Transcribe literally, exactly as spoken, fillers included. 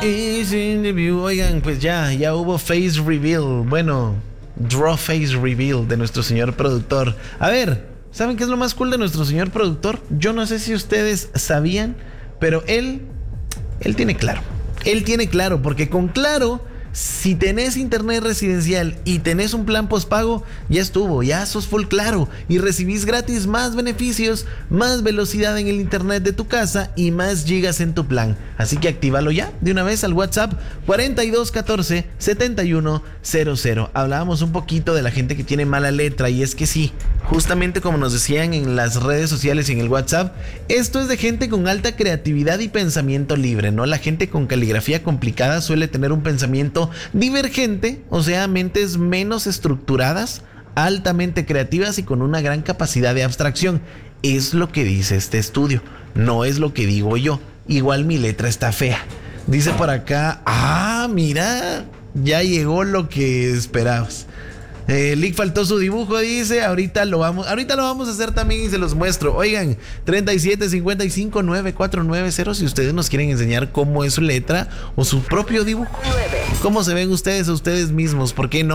Is in the view. Oigan, pues ya, ya hubo face reveal. Bueno, draw face reveal de nuestro señor productor. A ver, ¿saben qué es lo más cool de nuestro señor productor? Yo no sé si ustedes sabían, pero él, él tiene claro. Él tiene claro, porque con Claro, si tenés internet residencial y tenés un plan postpago, ya estuvo, ya sos full Claro y recibís gratis más beneficios, más velocidad en el internet de tu casa y más gigas en tu plan. Así que actívalo ya de una vez al WhatsApp cuarenta y dos catorce setenta y uno cero cero. Hablábamos un poquito de la gente que tiene mala letra y es que sí, justamente como nos decían en las redes sociales y en el WhatsApp, esto es de gente con alta creatividad y pensamiento libre, ¿no? La gente con caligrafía complicada suele tener un pensamiento divergente, o sea, mentes menos estructuradas, altamente creativas y con una gran capacidad de abstracción. Es lo que dice este estudio, no es lo que digo yo. Igual mi letra está fea. Dice por acá, ah, mira, ya llegó lo que esperabas. Eh, Lick faltó su dibujo, dice. Ahorita lo vamos, ahorita lo vamos a hacer también y se los muestro. Oigan, treinta y siete cincuenta y cinco nueve cuatro nueve cero si ustedes nos quieren enseñar cómo es su letra o su propio dibujo. ¿Cómo se ven ustedes a ustedes mismos? ¿Por qué no?